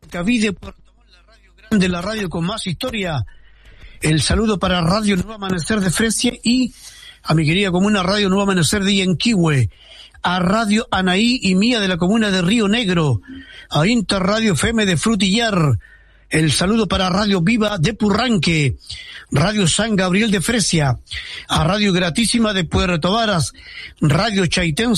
Cavide, Puerto Montt, la radio grande, la radio con más historia. El saludo para Radio Nuevo Amanecer de Fresia y a mi querida comuna Radio Nuevo Amanecer de Yanquihue, a Radio Anaí y Mía de la comuna de Río Negro, a Interradio FM de Frutillar. El saludo para Radio Viva de Purranque, Radio San Gabriel de Fresia, a Radio Gratísima de Puerto Varas, Radio Chaitén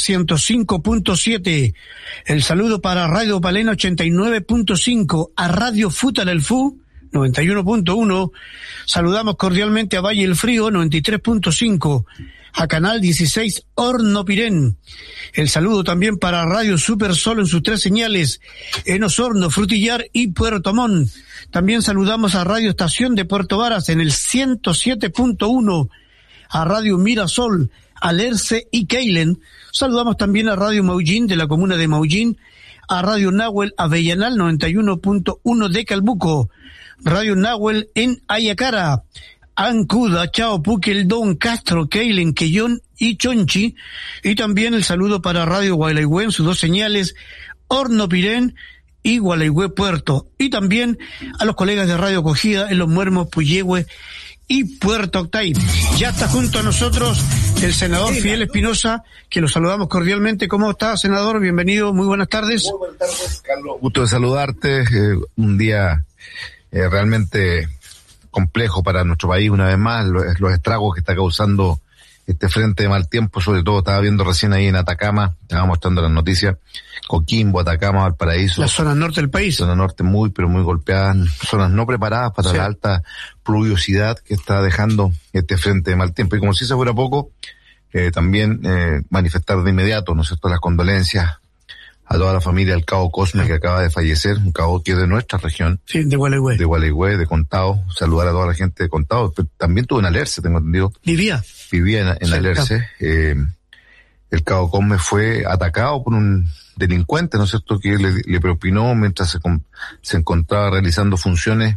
105.7. El saludo para Radio Palena 89.5, a Radio Futal El Fu 91.1. Saludamos cordialmente a Valle El Frío 93.5, a Canal 16 Horno-Pirén. El saludo también para Radio Super Sol en sus 3 señales, en Osorno, Frutillar y Puerto Montt. También saludamos a Radio Estación de Puerto Varas en el 107.1, a Radio Mirasol, Alerce y Keilen. Saludamos también a Radio Maullín de la comuna de Maullín, a Radio Nahuel Avellanal 91.1 de Calbuco, Radio Nahuel en Ayacara, Ancuda, Chao, Puquel, Don, Castro, Keilen, Quellón y Chonchi. Y también el saludo para Radio Gualeguay en sus 2 señales, Horno-Pirén y Gualeguay Puerto. Y también a los colegas de Radio Cogida en Los Muermos, Puyehue y Puerto Octay. Ya está junto a nosotros el senador Fidel Espinosa, que lo saludamos cordialmente. ¿Cómo está, senador? Bienvenido, muy buenas tardes. Muy buenas tardes, Carlos. Gusto de saludarte. Un día realmente complejo para nuestro país, una vez más, los estragos que está causando este frente de mal tiempo, sobre todo estaba viendo recién ahí en Atacama, estaba mostrando las noticias, Coquimbo, Atacama, Valparaíso. La zona norte del país. Zona norte muy golpeada, zonas no preparadas para la alta pluviosidad que está dejando este frente de mal tiempo. Y como si eso fuera poco, también manifestar de inmediato, ¿no es cierto?, las condolencias a toda la familia del cabo Cosme, que acaba de fallecer, un cabo que es de nuestra región. Sí, de Gualeguay. De Gualeguay, de Contao. Saludar a toda la gente de Contao. Pero también tuvo en Alerce, tengo entendido. Vivía en Alerce. El cabo Cosme fue atacado por un delincuente, ¿no es cierto?, que le propinó mientras se encontraba realizando funciones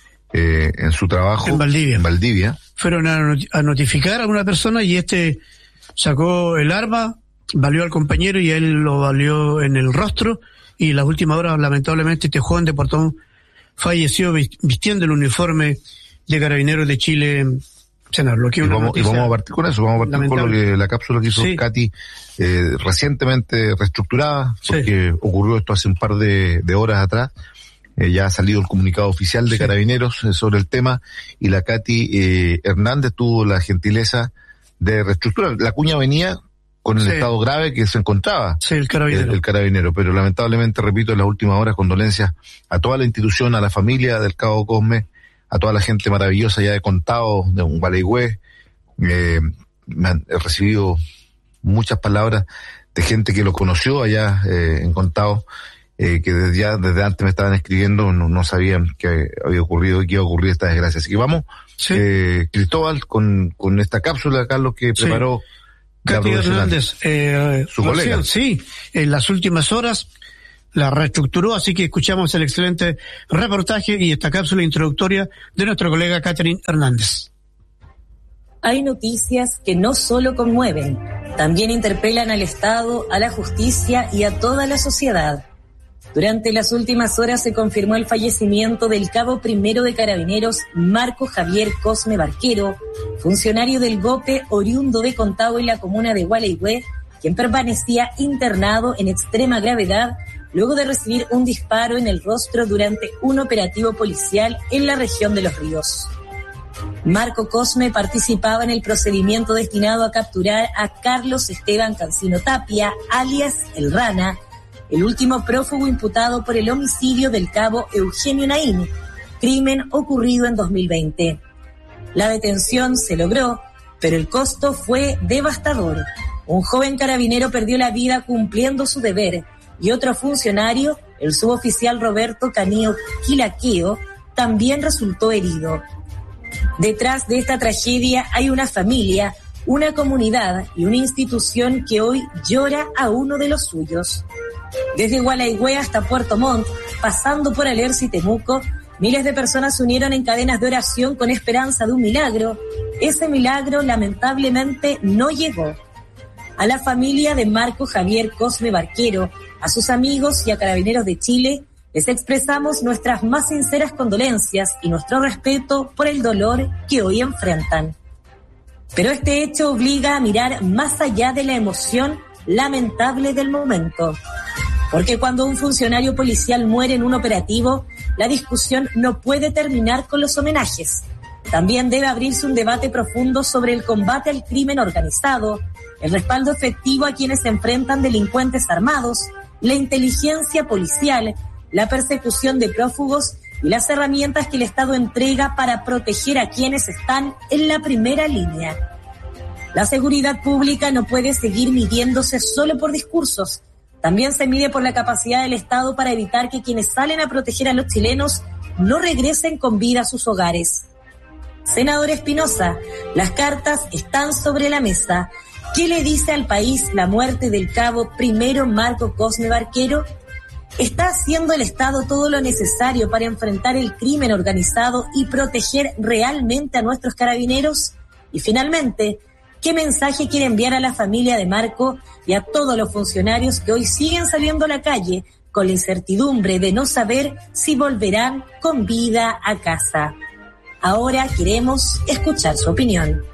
en su trabajo. En Valdivia. Fueron a notificar a una persona y sacó el arma, valió al compañero y él lo valió en el rostro, y en las últimas horas lamentablemente este joven de Puerto Montt falleció vistiendo el uniforme de Carabineros de Chile. Senador, y vamos a partir con eso, vamos a partir con la cápsula que hizo Katy, recientemente reestructurada, porque ocurrió esto hace un par de horas atrás. Ya ha salido el comunicado oficial de Carabineros sobre el tema, y la Katy Hernández tuvo la gentileza de reestructurar. La cuña venía con el estado grave que se encontraba el carabinero, pero lamentablemente, repito, en las últimas horas, condolencias a toda la institución, a la familia del cabo Cosme, a toda la gente maravillosa ya de Contao, de Gualeguay. He recibido muchas palabras de gente que lo conoció allá en Contao, que desde antes me estaban escribiendo, no sabían que había ocurrido y que iba a ocurrir esta desgracia. Así que vamos, Cristóbal, con esta cápsula, Carlos, que preparó Katy Hernández, su colega. En las últimas horas la reestructuró, así que escuchamos el excelente reportaje y esta cápsula introductoria de nuestra colega Catherine Hernández. Hay noticias que no solo conmueven, también interpelan al Estado, a la justicia y a toda la sociedad. Durante las últimas horas se confirmó el fallecimiento del cabo primero de Carabineros, Marco Javier Cosme Barquero, funcionario del GOPE oriundo de Contao en la comuna de Gualeguay, quien permanecía internado en extrema gravedad luego de recibir un disparo en el rostro durante un operativo policial en la región de Los Ríos. Marco Cosme participaba en el procedimiento destinado a capturar a Carlos Esteban Cancino Tapia, alias El Rana, el último prófugo imputado por el homicidio del cabo Eugenio Naín, crimen ocurrido en 2020. La detención se logró, pero el costo fue devastador. Un joven carabinero perdió la vida cumpliendo su deber, y otro funcionario, el suboficial Roberto Canillo Quilaqueo, también resultó herido. Detrás de esta tragedia hay una familia, una comunidad y una institución que hoy llora a uno de los suyos. Desde Gualeguay hasta Puerto Montt, pasando por Alerce y Temuco, miles de personas se unieron en cadenas de oración con esperanza de un milagro. Ese milagro lamentablemente no llegó. A la familia de Marco Javier Cosme Barquero, a sus amigos y a Carabineros de Chile, les expresamos nuestras más sinceras condolencias y nuestro respeto por el dolor que hoy enfrentan. Pero este hecho obliga a mirar más allá de la emoción lamentable del momento. Porque cuando un funcionario policial muere en un operativo, la discusión no puede terminar con los homenajes. También debe abrirse un debate profundo sobre el combate al crimen organizado, el respaldo efectivo a quienes se enfrentan delincuentes armados, la inteligencia policial, la persecución de prófugos y las herramientas que el Estado entrega para proteger a quienes están en la primera línea. La seguridad pública no puede seguir midiéndose solo por discursos. También se mide por la capacidad del Estado para evitar que quienes salen a proteger a los chilenos no regresen con vida a sus hogares. Senador Espinosa, las cartas están sobre la mesa. ¿Qué le dice al país la muerte del cabo primero Marco Cosme Barquero? ¿Está haciendo el Estado todo lo necesario para enfrentar el crimen organizado y proteger realmente a nuestros carabineros? Y finalmente, ¿qué mensaje quiere enviar a la familia de Marco y a todos los funcionarios que hoy siguen saliendo a la calle con la incertidumbre de no saber si volverán con vida a casa? Ahora queremos escuchar su opinión.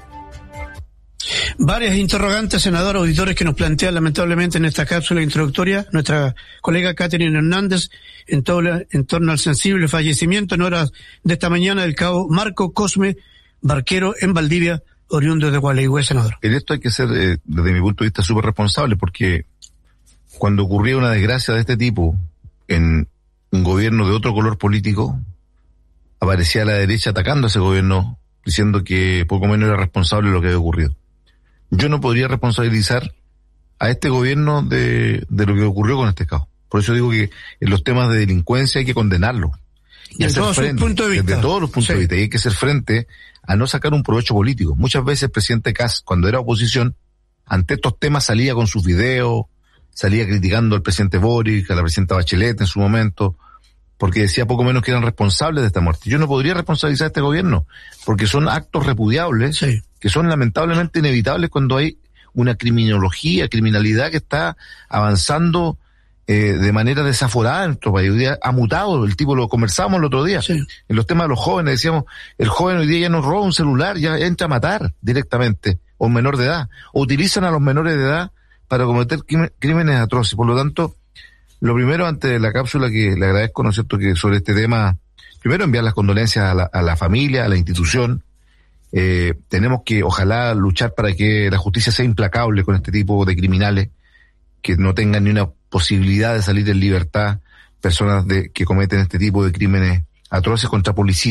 Varias interrogantes, senador, auditores, que nos plantea lamentablemente en esta cápsula introductoria nuestra colega Catherine Hernández en torno al sensible fallecimiento en horas de esta mañana del cabo Marco Cosme Barquero en Valdivia, oriundo de Gualeguay, senador. En esto hay que ser, desde mi punto de vista, súper responsable, porque cuando ocurría una desgracia de este tipo en un gobierno de otro color político, aparecía la derecha atacando a ese gobierno, diciendo que poco menos era responsable de lo que había ocurrido. Yo no podría responsabilizar a este gobierno de lo que ocurrió con este caso. Por eso digo que en los temas de delincuencia hay que condenarlo. Y desde todos los puntos de vista. Desde todos los puntos de vista. Y hay que ser frente a no sacar un provecho político. Muchas veces el presidente Kast, cuando era oposición, ante estos temas salía con sus videos, salía criticando al presidente Boric, a la presidenta Bachelet en su momento, porque decía poco menos que eran responsables de esta muerte. Yo no podría responsabilizar a este gobierno, porque son actos repudiables, que son lamentablemente inevitables cuando hay una criminalidad que está avanzando de manera desaforada en nuestro país. Hoy día ha mutado, el tipo lo conversábamos el otro día, en los temas de los jóvenes, decíamos, el joven hoy día ya no roba un celular, ya entra a matar directamente, o un menor de edad, o utilizan a los menores de edad para cometer crímenes atroces. Por lo tanto, lo primero, antes de la cápsula, que le agradezco, ¿no es cierto?, que sobre este tema, primero enviar las condolencias a la familia, a la institución. Tenemos que, ojalá, luchar para que la justicia sea implacable con este tipo de criminales, que no tengan ni una posibilidad de salir en libertad personas que cometen este tipo de crímenes atroces contra policías.